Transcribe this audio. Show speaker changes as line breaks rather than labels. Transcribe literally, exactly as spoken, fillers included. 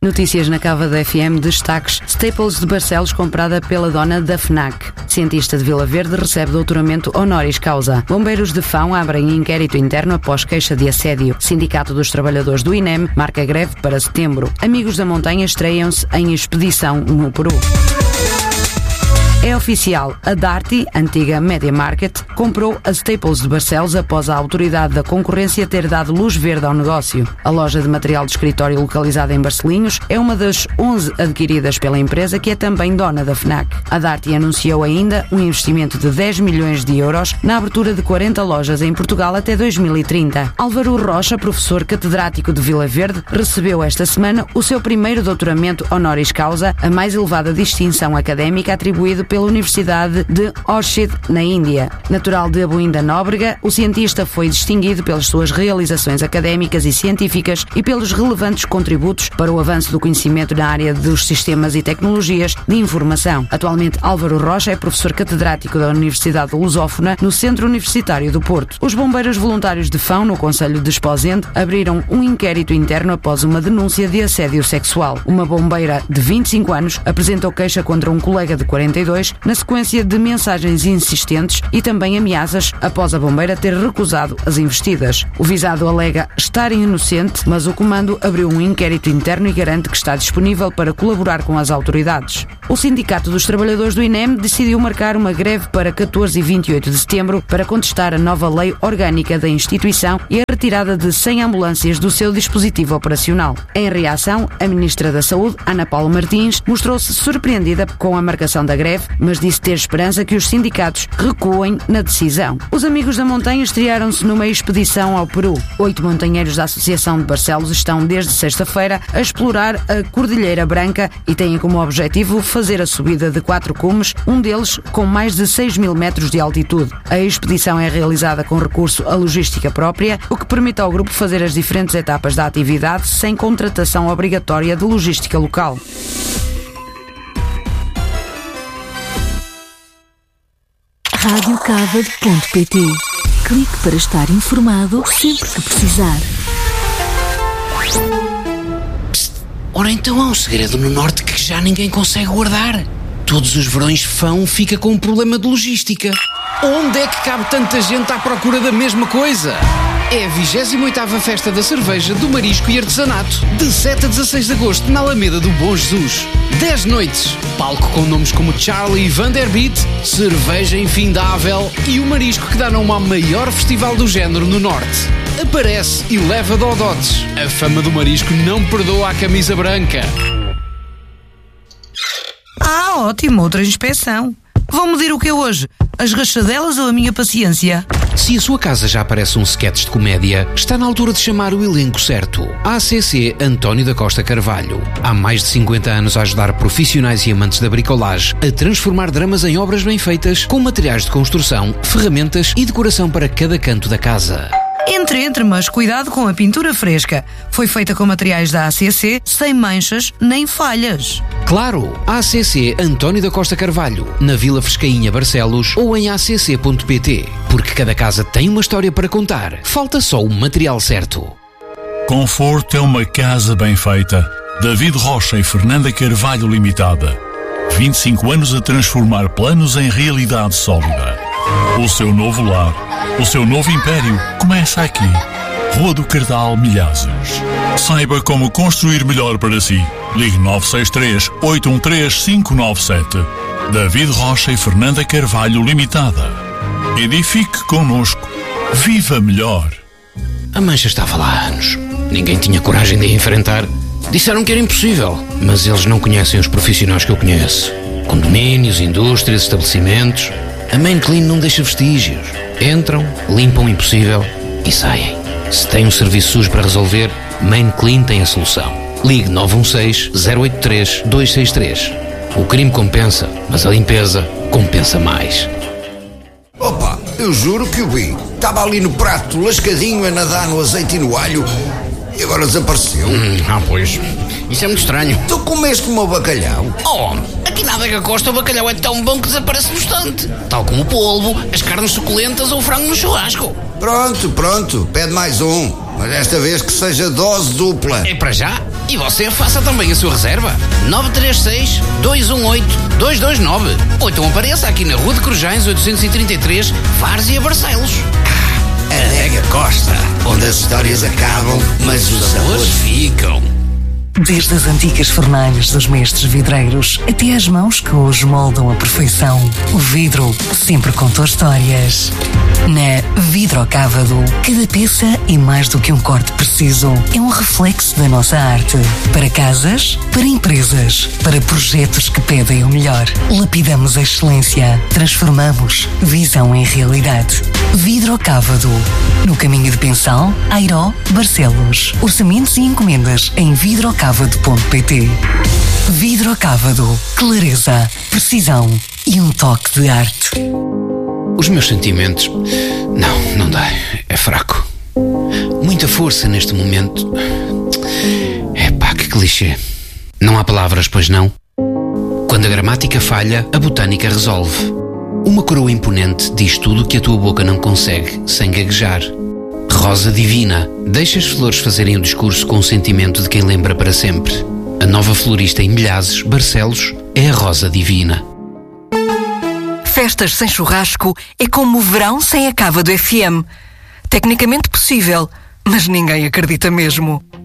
Notícias na Cava da F M, destaques. Staples de Barcelos comprada pela dona da FNAC. Cientista de Vila Verde recebe doutoramento honoris causa. Bombeiros de Fão abrem inquérito interno após queixa de assédio. Sindicato dos Trabalhadores do I N E M marca greve para setembro. Amigos da Montanha estreiam-se em expedição no Peru. É oficial, a Darty, antiga Media Market, comprou a Staples de Barcelos após a autoridade da concorrência ter dado luz verde ao negócio. A loja de material de escritório localizada em Barcelinhos é uma das onze adquiridas pela empresa, que é também dona da FNAC. A Darty anunciou ainda um investimento de dez milhões de euros na abertura de quarenta lojas em Portugal até dois mil e trinta. Álvaro Rocha, professor catedrático de Vila Verde, recebeu esta semana o seu primeiro doutoramento honoris causa, a mais elevada distinção académica atribuída pela Universidade de Orchid, na Índia. Natural de Aboinda Nóbrega, o cientista foi distinguido pelas suas realizações académicas e científicas e pelos relevantes contributos para o avanço do conhecimento na área dos sistemas e tecnologias de informação. Atualmente, Álvaro Rocha é professor catedrático da Universidade Lusófona no Centro Universitário do Porto. Os bombeiros voluntários de Fão, no concelho de Esposende, abriram um inquérito interno após uma denúncia de assédio sexual. Uma bombeira de vinte e cinco anos apresentou queixa contra um colega de quarenta e dois na sequência de mensagens insistentes e também ameaças após a bombeira ter recusado as investidas. O visado alega estar inocente, mas o comando abriu um inquérito interno e garante que está disponível para colaborar com as autoridades. O Sindicato dos Trabalhadores do I N E M decidiu marcar uma greve para catorze e vinte e oito de setembro para contestar a nova lei orgânica da instituição e a retirada de cem ambulâncias do seu dispositivo operacional. Em reação, a Ministra da Saúde, Ana Paula Martins, mostrou-se surpreendida com a marcação da greve, mas disse ter esperança que os sindicatos recuem na decisão. Os Amigos da Montanha estrearam-se numa expedição ao Peru. Oito montanheiros da Associação de Barcelos estão desde sexta-feira a explorar a Cordilheira Branca e têm como objetivo fazer a subida de quatro cumes, um deles com mais de seis mil metros de altitude. A expedição é realizada com recurso à logística própria, o que permite ao grupo fazer as diferentes etapas da atividade sem contratação obrigatória de logística local.
rádio cava ponto pt. Clique para estar informado sempre que precisar.
Psst. Ora então há um segredo no norte que já ninguém consegue guardar. Todos os verões Fão fica com um problema de logística. Onde é que cabe tanta gente à procura da mesma coisa? É a vigésima oitava Festa da Cerveja, do Marisco e Artesanato, de sete a dezasseis de agosto, na Alameda do Bom Jesus. dez noites, palco com nomes como Charlie e Vanderbeat, cerveja infindável e o marisco que dá nome ao maior festival do género no Norte. Aparece e leva dodotes. A fama do marisco não perdoa a camisa branca.
Ah, ótimo, outra inspeção. Vão medir o que é hoje? As rachadelas ou a minha paciência?
Se a sua casa já parece um sketch de comédia, está na altura de chamar o elenco certo. A C C António da Costa Carvalho. Há mais de cinquenta anos a ajudar profissionais e amantes da bricolagem a transformar dramas em obras bem feitas, com materiais de construção, ferramentas e decoração para cada canto da casa.
Entre, entre, mas cuidado com a pintura fresca. Foi feita com materiais da A C C, sem manchas nem falhas.
Claro, A C C António da Costa Carvalho, na Vila Frescainha, Barcelos, ou em a c c ponto p t. Porque cada casa tem uma história para contar. Falta só o material certo.
Conforto é uma casa bem feita. David Rocha e Fernanda Carvalho Limitada. vinte e cinco anos a transformar planos em realidade sólida. O seu novo lar, o seu novo império começa aqui. Rua do Cardal, Milhazes. Saiba como construir melhor para si. Ligue nove seis três, oito um três, cinco nove sete. David Rocha e Fernanda Carvalho Limitada. Edifique connosco. Viva melhor.
A mancha estava lá há anos. Ninguém tinha coragem de a enfrentar. Disseram que era impossível, mas eles não conhecem os profissionais que eu conheço. Condomínios, indústrias, estabelecimentos. A Main Clean não deixa vestígios. Entram, limpam o impossível e saem. Se tem um serviço sujo para resolver, Main Clean tem a solução. Ligue nove um seis, zero oito três, dois seis três. O crime compensa, mas a limpeza compensa mais.
Opa, eu juro que o vi. Estava ali no prato, lascadinho, a nadar no azeite e no alho, e agora desapareceu.
Hum, ah, pois. Isso é muito estranho.
Tu comeste como o bacalhau?
Oh, aqui na Adega Costa o bacalhau é tão bom que desaparece no instante. Tal como o polvo, as carnes suculentas ou o frango no churrasco.
Pronto, pronto. Pede mais um. Mas desta vez que seja dose dupla.
É para já? E você faça também a sua reserva. nove três seis, dois um oito, dois dois nove. Ou então apareça aqui na Rua de Corujães oitocentos e trinta e três, Várzea, Barcelos.
Adega Costa, onde as histórias acabam, mas os sabores ficam.
Desde as antigas fornalhas dos mestres vidreiros até às mãos que hoje moldam a perfeição, o vidro sempre contou histórias. Na Vidrocávado, cada peça é mais do que um corte preciso. É um reflexo da nossa arte. Para casas, para empresas, para projetos que pedem o melhor. Lapidamos a excelência. Transformamos visão em realidade. Vidrocávado. No caminho de Pensal, Airó, Barcelos. Orçamentos e encomendas em vidrocávado ponto pt. Vidrocávado. Clareza, precisão e um toque de arte.
Os meus sentimentos... Não, não dá. É fraco. Muita força neste momento. Epá, que clichê. Não há palavras, pois não? Quando a gramática falha, a botânica resolve. Uma coroa imponente diz tudo o que a tua boca não consegue, sem gaguejar. Rosa divina. Deixa as flores fazerem o discurso com o sentimento de quem lembra para sempre. A nova florista em Milhazes, Barcelos, é a Rosa Divina.
Festas sem churrasco é como o verão sem a cava do F M. Tecnicamente possível, mas ninguém acredita mesmo.